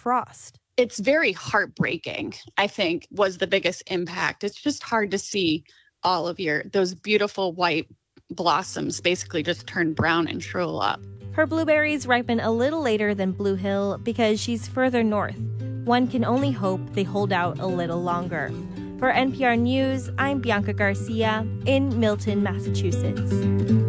frost. It's very heartbreaking, I think, was the biggest impact. It's just hard to see all of those beautiful white blossoms basically just turn brown and shrivel up. Her blueberries ripen a little later than Blue Hill because she's further north. One can only hope they hold out a little longer. For NPR News, I'm Bianca Garcia in Milton, Massachusetts.